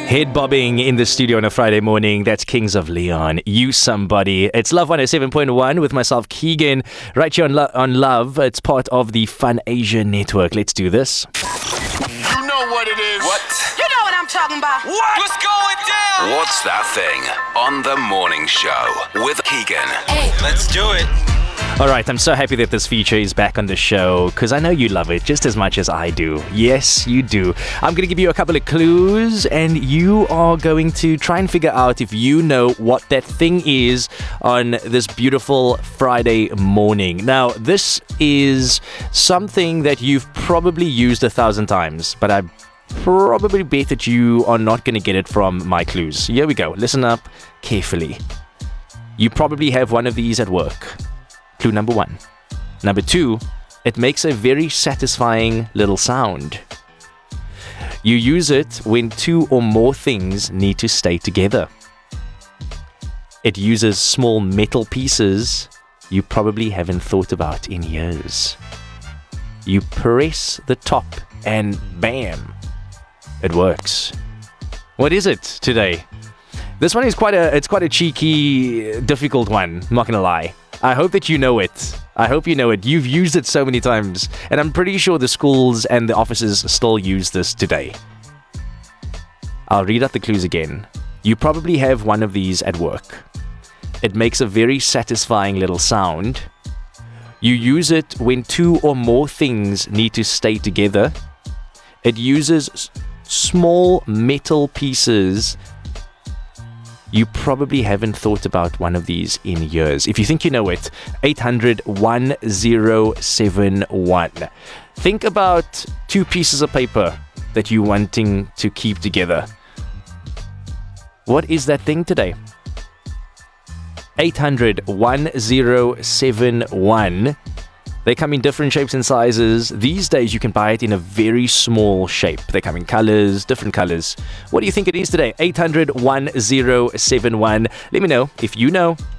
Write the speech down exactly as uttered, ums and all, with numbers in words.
Head bobbing in the studio on a Friday morning. That's Kings of Leon. You Somebody. It's Love one oh seven point one with myself, Keegan. Right here on, Lo- on Love. It's part of the Fun Asia Network. Let's do this. You know what it is. What? You know what I'm talking about. What? What's going down? What's that thing on the morning show with Keegan? Hey. Let's do it. All right, I'm so happy that this feature is back on the show because I know you love it just as much as I do. Yes, you do. I'm going to give you a couple of clues and you are going to try and figure out if you know what that thing is on this beautiful Friday morning. Now, this is something that you've probably used a thousand times, but I probably bet that you are not going to get it from my clues. Here we go. Listen up carefully. You probably have one of these at work. Clue number one. Number two, it makes a very satisfying little sound. You use it when two or more things need to stay together. It uses small metal pieces you probably haven't thought about in years. You press the top and bam, it works. What is it today? This one is quite a, it's quite a cheeky, difficult one, I'm not gonna lie. I hope that you know it. I hope you know it. You've used it so many times. And I'm pretty sure the schools and the offices still use this today. I'll read out the clues again. You probably have one of these at work. It makes a very satisfying little sound. You use it when two or more things need to stay together. It uses s- small metal pieces. You probably haven't thought about one of these in years. If you think you know it, eight hundred, one oh seven one. Think about two pieces of paper that you're wanting to keep together. What is that thing today? eight hundred, one oh seven one. They come in different shapes and sizes. These days, you can buy it in a very small shape. They come in colors, different colors. What do you think it is today? eight hundred, one oh seven one. Let me know if you know.